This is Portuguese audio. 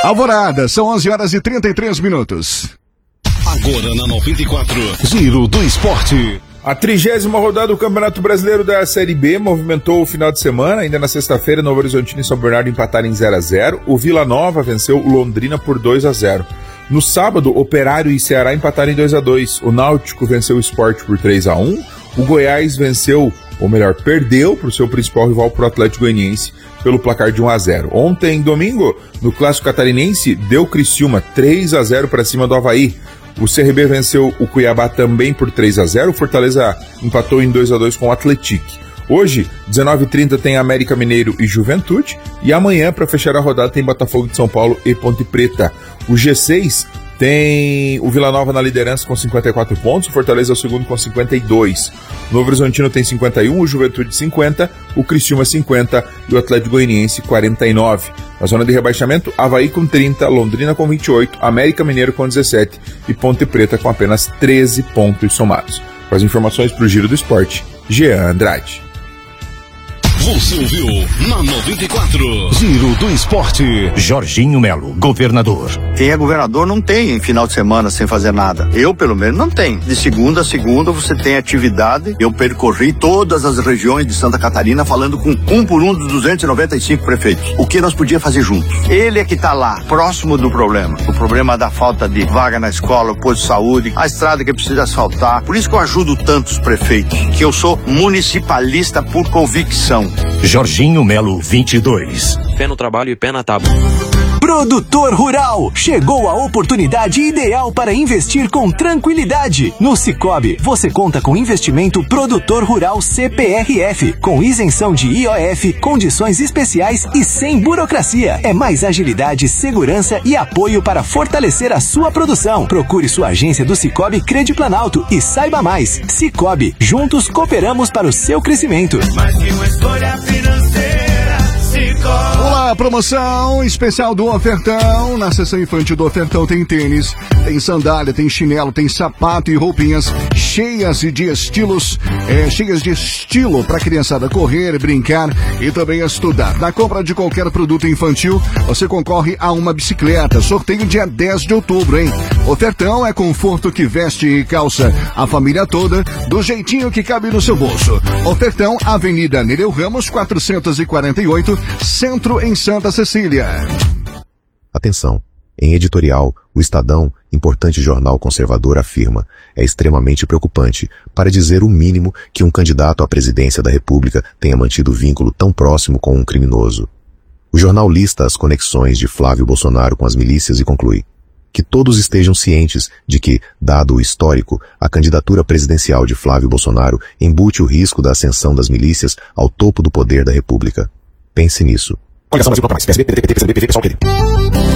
Alvorada, são 11h33. Agora na 94. Giro do Esporte. A 30ª rodada do Campeonato Brasileiro da Série B movimentou o final de semana. Ainda na sexta-feira, Novo Horizontino e São Bernardo empataram em 0-0. O Vila Nova venceu o Londrina por 2-0. No sábado, Operário e Ceará empataram em 2-2. O Náutico venceu o Sport por 3-1. O Goiás perdeu para o seu principal rival, pro Atlético Goianiense, pelo placar de 1-0. Ontem, domingo, no Clássico Catarinense, deu Criciúma 3-0 para cima do Avaí. O CRB venceu o Cuiabá também por 3-0. O Fortaleza empatou em 2-2 com o Atlético. Hoje, 19h30, tem América Mineiro e Juventude. E amanhã, para fechar a rodada, tem Botafogo de São Paulo e Ponte Preta. O G6 tem o Vila Nova na liderança com 54 pontos. O Fortaleza é o segundo com 52. O Novo Horizontino tem 51, o Juventude 50, o Criciúma 50 e o Atlético Goianiense 49. Na zona de rebaixamento, Avaí com 30, Londrina com 28, América Mineiro com 17 e Ponte Preta com apenas 13 pontos somados. Com as informações para o Giro do Esporte, Jean Andrade. Você ouviu na 94. Giro do Esporte. Jorginho Melo, governador. Quem é governador não tem final de semana sem fazer nada. Eu, pelo menos, não tenho. De segunda a segunda você tem atividade. Eu percorri todas as regiões de Santa Catarina falando com um por um dos 295 prefeitos. O que nós podíamos fazer juntos? Ele é que está lá, próximo do problema. O problema da falta de vaga na escola, o posto de saúde, a estrada que precisa asfaltar. Por isso que eu ajudo tantos prefeitos, que eu sou municipalista por convicção. Jorginho Melo, 22. Pé no trabalho e pé na tábua. Produtor Rural, chegou a oportunidade ideal para investir com tranquilidade. No Sicoob, você conta com investimento Produtor Rural CPRF, com isenção de IOF, condições especiais e sem burocracia. É mais agilidade, segurança e apoio para fortalecer a sua produção. Procure sua agência do Sicoob Crediplanalto e saiba mais. Sicoob, juntos cooperamos para o seu crescimento. Mais que uma escolha financeira. Olá, promoção especial do Ofertão. Na seção infantil do Ofertão tem tênis, tem sandália, tem chinelo, tem sapato e roupinhas cheias de estilo para criançada correr, brincar e também estudar. Na compra de qualquer produto infantil, você concorre a uma bicicleta. Sorteio dia 10 de outubro, hein? Ofertão é conforto que veste e calça a família toda do jeitinho que cabe no seu bolso. Ofertão, Avenida Nereu Ramos, 448, Centro, em Santa Cecília. Atenção! Em editorial, o Estadão, importante jornal conservador, afirma: é extremamente preocupante, para dizer o mínimo, que um candidato à presidência da República tenha mantido vínculo tão próximo com um criminoso. O jornal lista as conexões de Flávio Bolsonaro com as milícias e conclui: que todos estejam cientes de que, dado o histórico, a candidatura presidencial de Flávio Bolsonaro embute o risco da ascensão das milícias ao topo do poder da República. Pense nisso. Coligação Brasil Procura Mais. PSB, PDT, PT, PCdoB, PV, PSOL, PD.